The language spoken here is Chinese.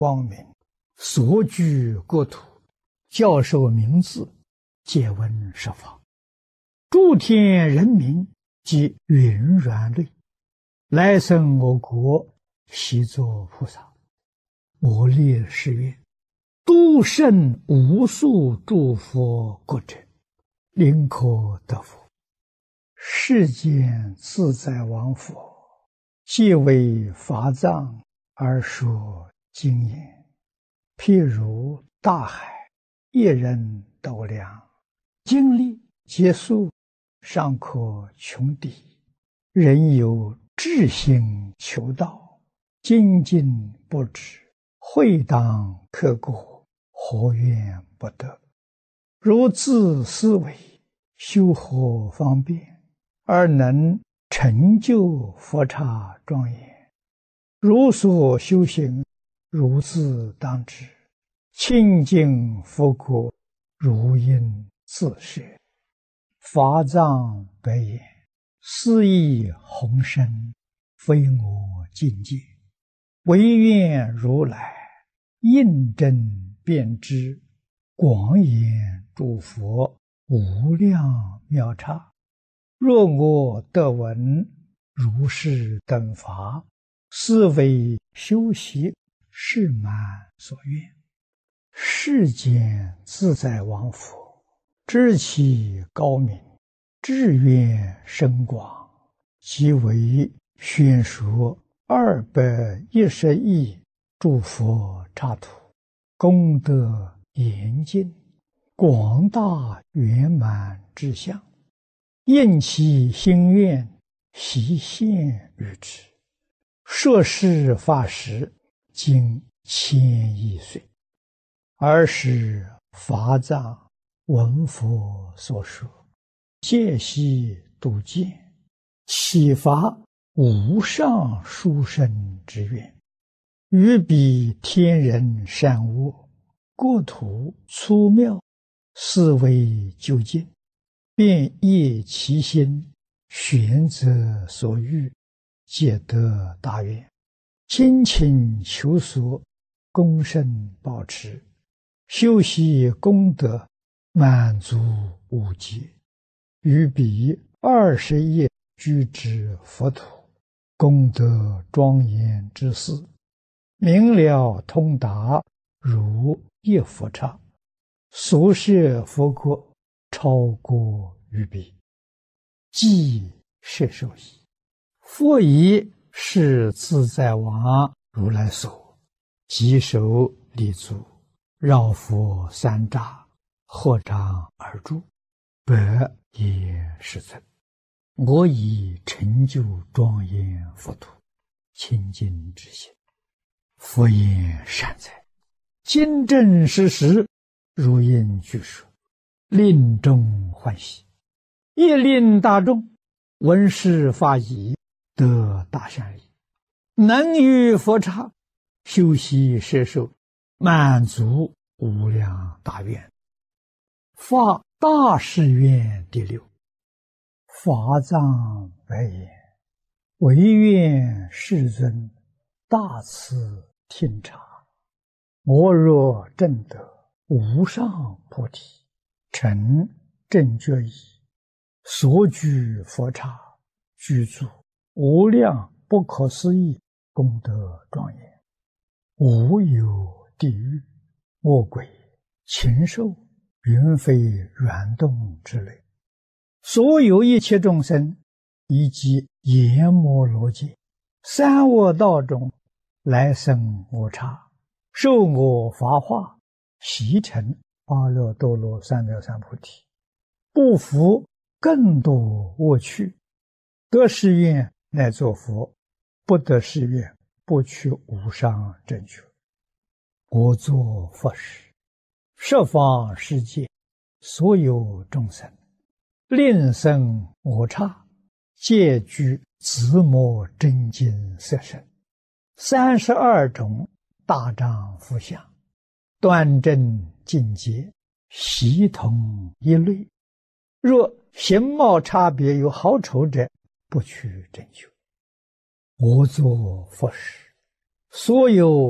光明，所居国土，教授名字，皆闻十方。诸天人民及云软类，来生我国，悉作菩萨。我立誓愿，度胜无数诸佛国者，宁可得福。世间自在王佛，既为法藏而说经言，譬如大海，一人斗量，经历劫数，尚可穷抵。人有志心求道，精进不止，会当刻过，何怨不得？如自思维，修何方便，而能成就佛刹庄严？如所修行，如自当知。清净佛国，如应自摄。法藏白言：斯亦宏深，非我境界。唯愿如来印证遍知，广演诸佛无量妙刹。若我得闻如是等法，斯为修习誓满所愿。世间自在王佛，知其高明，志愿深广，即为宣说210亿诸佛刹土，功德严尽，广大圆满之相，应其心愿，悉现于之。说是法时，经1000亿岁。尔时法藏闻佛所说，戒悉度见，启发无上殊胜之愿，于彼天人善恶，国土粗妙，思维究竟，便业其心，选择所欲，皆得大愿。精勤求索，功胜保持，修习功德，满足无极。于彼20亿居之佛土，功德庄严之事，明了通达，如一佛刹。所摄佛国，超过于彼，即摄受矣。佛以是自在王如来所，即手立足，绕佛三匝，合掌而住，百也世尊。我以成就庄严佛土，清净之心。佛言善哉，今正实实，如应具说，令众欢喜，亦令大众闻是法已，得大善利，能于佛刹修习摄受，满足无量大愿。发大誓愿第6。法藏白言：唯愿世尊大慈听察，我若证得无上菩提，成正觉已，所居佛刹，具足无量不可思议功德庄严，无有地狱、恶鬼、禽兽、云飞软动之类，所有一切众生，以及阎摩罗界、三恶道中来生我刹，受我法化，习成阿耨多罗三藐三菩提，不服更多恶趣，得誓愿乃作佛，不得誓愿不取无上正觉。我作佛时，十方世界所有众生，令生我刹，皆具自摩真经色身，32种大丈夫相，端正境界，悉同一类。若形貌差别有好丑者，不取正觉。我作佛时，所有